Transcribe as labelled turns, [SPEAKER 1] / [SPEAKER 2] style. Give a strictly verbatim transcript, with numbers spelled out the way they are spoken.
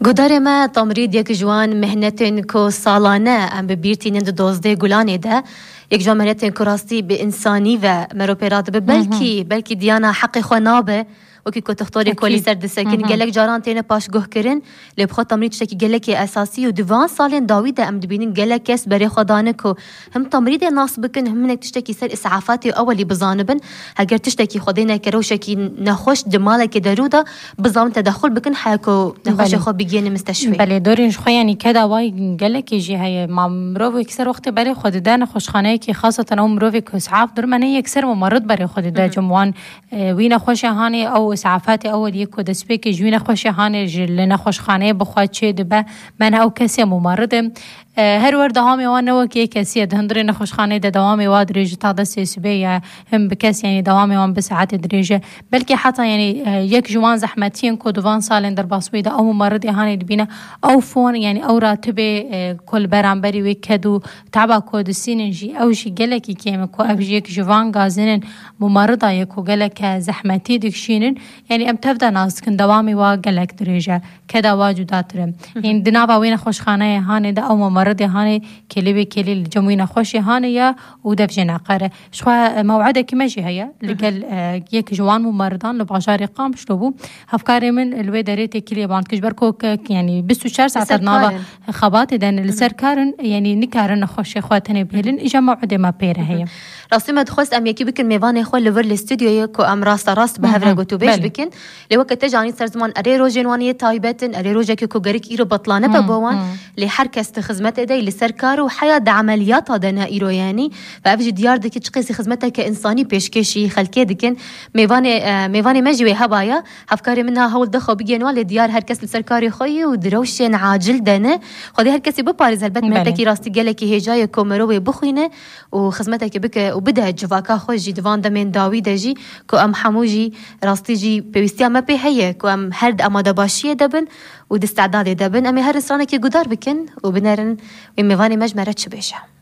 [SPEAKER 1] گودار ما تمرید یک جوان مهنتن کو سالانه ام ببیرتی نند دوزده گلانه ده یک جوان مهنتن کراستی به انسانی و مروپیرات به بلکی بلکی دیانا حق خنابه وکی کو تختاری کولی سر دسکن گلک جاران تینه پاش گه کرن لبخواد تمرید شکی گلک اساسی و دوان سالن داوید ام دبینن گلک کس بری خدانه کو هم تمرید ناس بکن هم منک تشتکی سر اسعافات اولی بزانبن اگر تشتکی خدینا کروشکی نخوش دمالک درودا بزام تدخل بکن حکو نخوش خو بگین مستشفی
[SPEAKER 2] بله دورینش خو یعنی کدا وای گلک جی های مامرو اکثر وقت برای خود دان خوشخانه کی خاصه عمرو که اسعاف در من اکثر ممرض برای خود دا جموان وینا خوش هانی او اسعافات اول یک و دسپیک جوین خوش هانی جل نخوشخانه بخواد چه دبه من او کسی ممرض هر ورده هامی وان نو کی کسی دهندر نخوشخانه د دوامی واد درجه تا دست سبیه هم بکس یعنی دوامی وان بساعت درجه بلکه حتی یعنی یک جوان زحمتین کو دوان سالن در باسوی د او ممرض هانی دبینه او فون یعنی او راتبه کل برانبری و کدو تبع کود سینجی او شی گلکی کیم کو اف یک جوان گازنن ممرض یکو گلک زحمتی دکشینن یعنی ام تبدا ناس کن دوامی وا گلک درجه کدا واجوداترم این دناوا وین خوشخانه هانی د او ممرض هانی کلی کلی جمعین خوشی هانی یا و دف جناقره شو موعده کی ماشي هيا لقال یک جوان ممرضان لباشار قام شلوبو افكاري من الوي دريتي كلي باند كجبركو يعني بیست و چهار ساعت نابا خبات دن السركارن يعني نكارن خوشي خواتني بهلن اجا موعده ما بيره هيا
[SPEAKER 1] راسي ما دخلت ام يكي بكن ميوان خو لور الاستوديو كو ام راست راست بهفره گوتو بيش بكن لوقت تجاني سر زمان اري روجنوانيه تايبتن اري روجا كو غريك ايرو بطلانه ببوان لحركه خدمت ادي لسركار وحياه عمليات دنا ايرو يعني فافج ديار دك تشقيسي خدمتها كانساني بيشكشي خلكي دكن ميوان ميوان ماجي هبايا افكاري منها هول دخو بيجنوا لديار هركس لسركاري خوي ودروشن عاجل دنا خدي هركس بباريز البت متكي راستي جلكي هجايه كومرو بخينه وخدمتك بك وبدا جواكا خوجي دوان دمن داوود جي كو ام حموجي راستي جي بيستيا ما بي هي كو ام هرد اماده باشيه دبن ودستعداد دبن امي هر رسانه كي قدار بكن وبنرن وميواني مجمره تشبيشه